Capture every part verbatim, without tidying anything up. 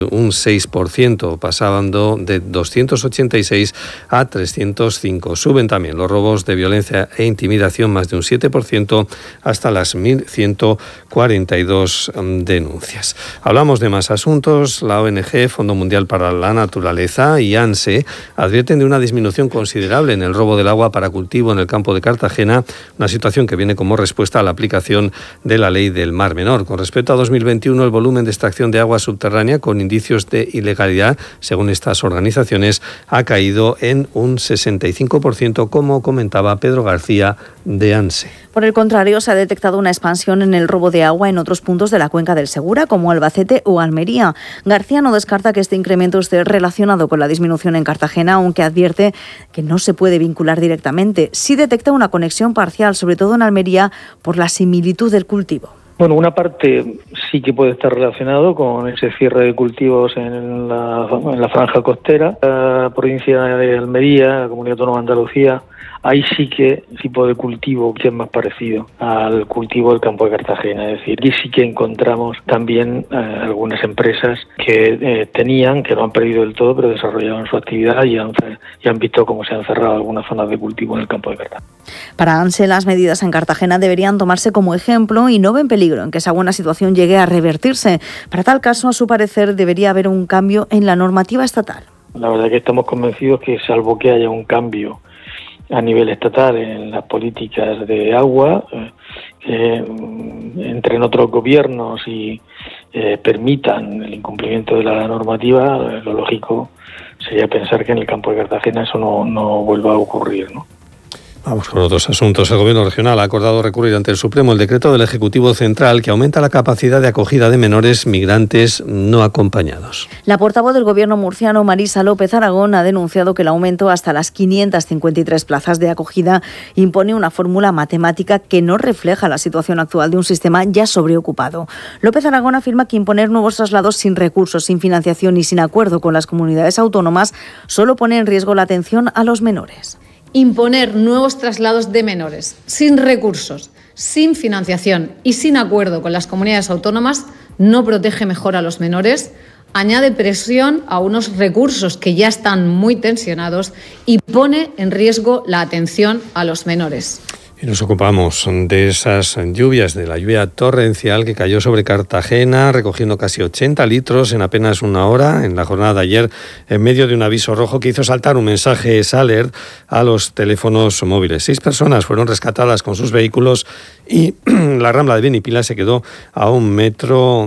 un seis por ciento, pasando de doscientos ochenta y seis a trescientos cinco. Suben también los robos de violencia e intimidación, más de un siete por ciento, hasta las mil ciento cuarenta y dos denuncias. Hablamos de más asuntos. La O N G, Fondo Mundial para la Naturaleza, y ANSE advierten de una disminución considerable en el robo del agua para cultivo en el campo de Cartagena, una situación que viene como respuesta a la aplicación de la Ley del Mar Menor. Con respecto a dos mil veintiuno, el volumen de extracción de agua subterránea con indicios de ilegalidad, según estas organizaciones, ha caído en un sesenta y cinco por ciento, como comentaba Pedro García de ANSE. Por el contrario, se ha detectado una expansión en el robo de agua en otros puntos de la cuenca del Segura, como Albacete o Almería. García no descarta que este incremento esté relacionado con la disminución en Cartagena, aunque advierte que no se puede vincular directamente. Sí detecta una conexión parcial, sobre todo en Almería, por la similitud del cultivo. Bueno, una parte sí que puede estar relacionado con ese cierre de cultivos en la, en la franja costera. La provincia de Almería, la Comunidad Autónoma de Andalucía, ahí sí que el tipo de cultivo que es más parecido al cultivo del campo de Cartagena. Es decir, aquí sí que encontramos también eh, algunas empresas que eh, tenían, que no han perdido del todo, pero desarrollaban su actividad y han, y han visto cómo se han cerrado algunas zonas de cultivo en el campo de Cartagena. Para ANSE, las medidas en Cartagena deberían tomarse como ejemplo y no ven peligro en que esa buena situación llegue a revertirse. Para tal caso, a su parecer, debería haber un cambio en la normativa estatal. La verdad es que estamos convencidos que, salvo que haya un cambio a nivel estatal en las políticas de agua, eh, que entren otros gobiernos y eh, permitan el incumplimiento de la normativa, eh, lo lógico sería pensar que en el campo de Cartagena eso no, no vuelva a ocurrir, ¿no? Vamos con otros asuntos. El Gobierno regional ha acordado recurrir ante el Supremo el decreto del Ejecutivo Central que aumenta la capacidad de acogida de menores migrantes no acompañados. La portavoz del Gobierno murciano, Marisa López Aragón, ha denunciado que el aumento hasta las quinientas cincuenta y tres plazas de acogida impone una fórmula matemática que no refleja la situación actual de un sistema ya sobreocupado. López Aragón afirma que imponer nuevos traslados sin recursos, sin financiación y sin acuerdo con las comunidades autónomas solo pone en riesgo la atención a los menores. Imponer nuevos traslados de menores sin recursos, sin financiación y sin acuerdo con las comunidades autónomas no protege mejor a los menores, añade presión a unos recursos que ya están muy tensionados y pone en riesgo la atención a los menores. Y nos ocupamos de esas lluvias, de la lluvia torrencial que cayó sobre Cartagena, recogiendo casi ochenta litros en apenas una hora en la jornada de ayer, en medio de un aviso rojo que hizo saltar un mensaje alert a los teléfonos móviles. Seis personas fueron rescatadas con sus vehículos y la Rambla de Benipila se quedó a un metro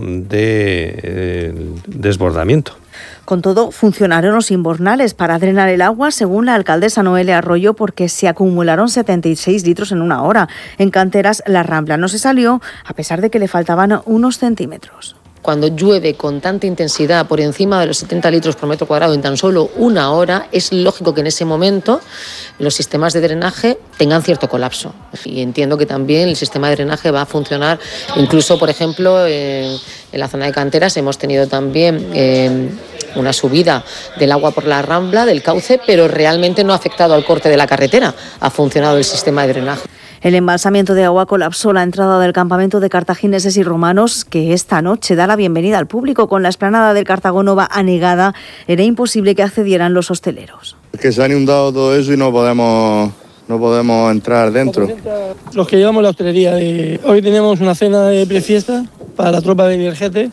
de eh, desbordamiento. Con todo, funcionaron los invernales para drenar el agua, según la alcaldesa Noelia Arroyo, porque se acumularon setenta y seis litros en una hora. En canteras, la Rambla no se salió, a pesar de que le faltaban unos centímetros. Cuando llueve con tanta intensidad por encima de los setenta litros por metro cuadrado en tan solo una hora, es lógico que en ese momento los sistemas de drenaje tengan cierto colapso. Y entiendo que también el sistema de drenaje va a funcionar, incluso, por ejemplo, en, en la zona de canteras hemos tenido también eh, una subida del agua por la Rambla, del cauce, pero realmente no ha afectado al corte de la carretera, ha funcionado el sistema de drenaje. El embalsamiento de agua colapsó la entrada del campamento de cartagineses y romanos, que esta noche da la bienvenida al público. Con la explanada del Cartagonova anegada, era imposible que accedieran los hosteleros. Es que se ha inundado todo eso y no podemos, no podemos entrar dentro. Los que llevamos la hostelería, de... hoy tenemos una cena de prefiesta para la tropa de Virgetes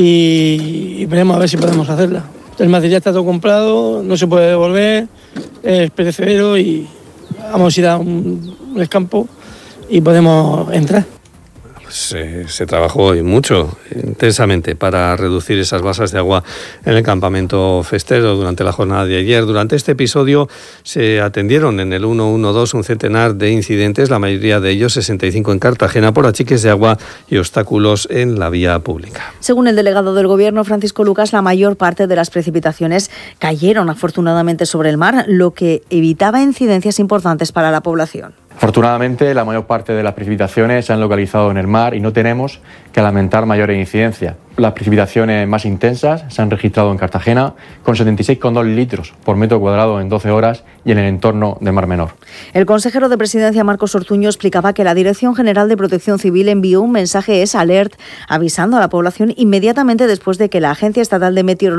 y veremos a ver si podemos hacerla. El material está todo comprado, no se puede devolver, es perecedero y vamos a ir a un, un escampo y podemos entrar. Pues, eh, se trabajó hoy mucho, intensamente, para reducir esas masas de agua en el campamento festero durante la jornada de ayer. Durante este episodio se atendieron en el ciento doce un centenar de incidentes, la mayoría de ellos, sesenta y cinco en Cartagena, por achiques de agua y obstáculos en la vía pública. Según el delegado del Gobierno, Francisco Lucas, la mayor parte de las precipitaciones cayeron afortunadamente sobre el mar, lo que evitaba incidencias importantes para la población. Afortunadamente, la mayor parte de las precipitaciones se han localizado en el mar y no tenemos que lamentar mayores incidencias. Las precipitaciones más intensas se han registrado en Cartagena con setenta y seis coma dos litros por metro cuadrado en doce horas y en el entorno del Mar Menor. El consejero de Presidencia, Marcos Ortuño, explicaba que la Dirección General de Protección Civil envió un mensaje S Alert avisando a la población inmediatamente después de que la Agencia Estatal de Meteorología